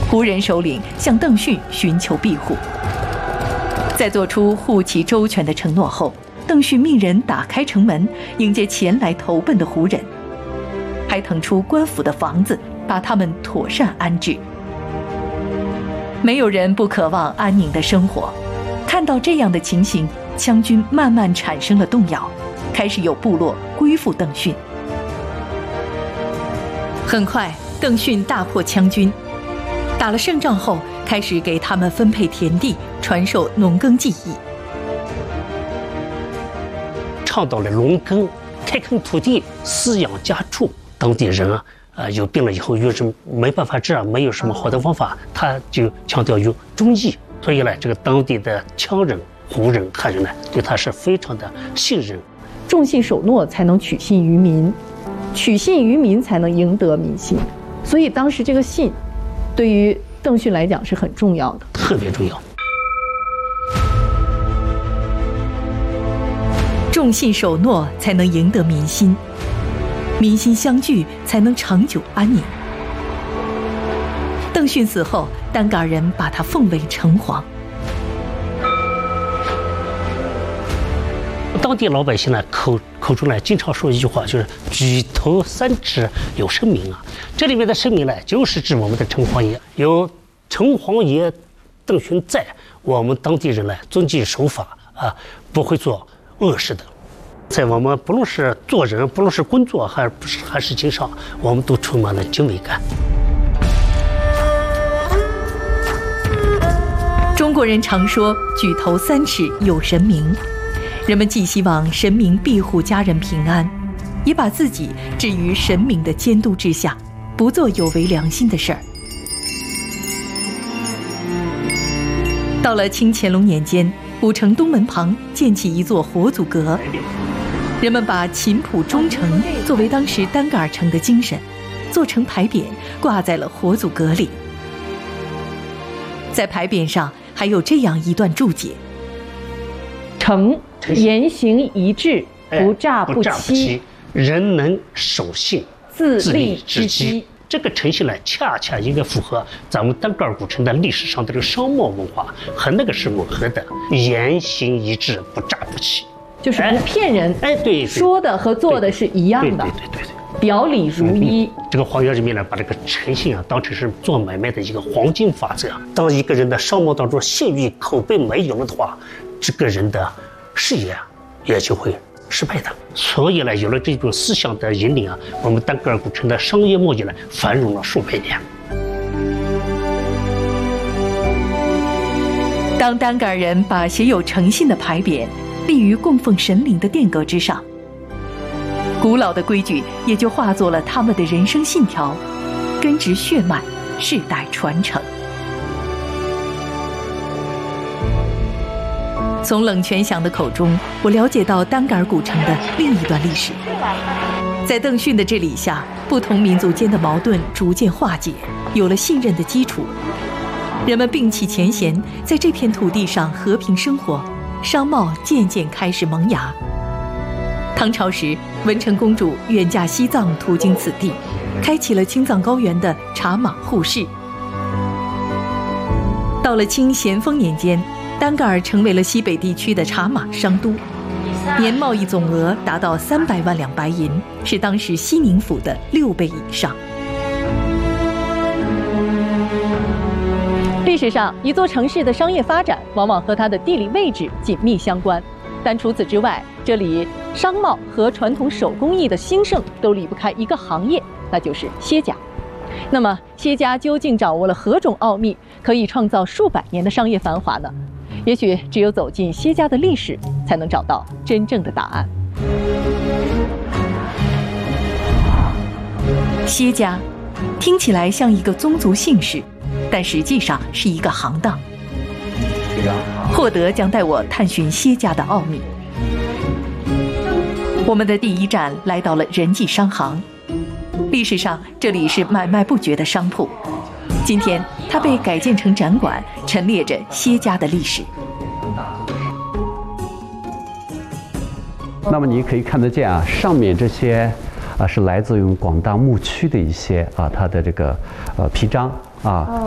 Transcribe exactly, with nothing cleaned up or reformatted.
胡人首领向邓训寻求庇护。在做出护其周全的承诺后，邓训命人打开城门，迎接前来投奔的胡人，还腾出官府的房子，把他们妥善安置。没有人不渴望安宁的生活，看到这样的情形，羌军慢慢产生了动摇，开始有部落归附邓训。很快，邓训大破羌军，打了胜仗后，开始给他们分配田地，传授农耕技艺， 倡导了农耕，开垦土地，饲养家畜。当地人啊，呃，有病了以后，又是没办法治啊，没有什么好的方法，他就强调用中医。所以呢，这个当地的羌人、胡人、汉人呢，对他是非常的信任。 重信守诺，才能取信于民；取信于民，才能赢得民心。所以当时这个信，对于邓训来讲是很重要的， 特别重要。 重信守诺，才能赢得民心；民心相聚，才能长久安宁。邓训死后，丹嘎尔人把他奉为城隍。 当地老百姓呢，口口中呢，经常说一句话，就是“举头三尺有神明”啊。这里面的神明呢，就是指我们的城隍爷。有城隍爷邓训在，我们当地人呢，遵纪守法啊，不会做恶事的。在我们不论是做人，不论是工作，还是还是经商，我们都充满了敬畏感。 中国人常说“举头三尺有神明”，人们既希望神明庇护家人平安，也把自己置于神明的监督之下，不做有违良心的事儿。到了清乾隆年间，古城东门旁建起一座火祖阁，人们把勤朴忠诚作为当时丹嘎尔城的精神，做成牌匾挂在了火祖阁里。在牌匾上还有这样一段注解： 诚言行一致，不诈不欺， 人能守信， 自立之基。 这个诚信呢，恰恰应该符合咱们丹嘎尔古城的历史上的这个商贸文化，和那个是吻合的，言行一致，不诈不欺， 就是不骗人。 哎，对， 说的和做的是一样的， 对对对对， 表里如一。 这个黄原人民呢，把这个诚信啊当成是做买卖的一个黄金法则。当一个人的商贸当中信誉口碑没有了的话，这个人的事业啊也就会失败的。所以呢，有了这种思想的引领啊，我们丹嘎尔古城的商业贸易呢繁荣了数百年。 当丹嘎尔人把写有诚信的牌匾立于供奉神灵的殿阁之上，古老的规矩也就化作了他们的人生信条，根植血脉，世代传承。从冷泉祥的口中，我了解到丹嘎尔古城的另一段历史。在邓训的治理下，不同民族间的矛盾逐渐化解，有了信任的基础。人们摒弃前嫌，在这片土地上和平生活，商贸渐渐开始萌芽。唐朝时，文成公主远嫁西藏，途经此地，开启了青藏高原的茶马互市。到了清咸丰年间，丹嘎尔成为了西北地区的茶马商都，年贸易总额达到三百万两白银，是当时西宁府的六倍以上。 历史上，一座城市的商业发展往往和它的地理位置紧密相关，但除此之外，这里商贸和传统手工艺的兴盛都离不开一个行业，那就是歇家。那么，歇家究竟掌握了何种奥秘，可以创造数百年的商业繁华呢？也许只有走进歇家的历史，才能找到真正的答案。 歇家听起来像一个宗族姓氏，但实际上是一个行当。霍德将带我探寻歇家的奥秘。我们的第一站来到了仁济商行。历史上，这里是买卖不绝的商铺。今天，它被改建成展馆，陈列着歇家的历史。 那么你可以看得见啊，上面这些啊是来自于广大牧区的一些啊它的这个呃批章啊。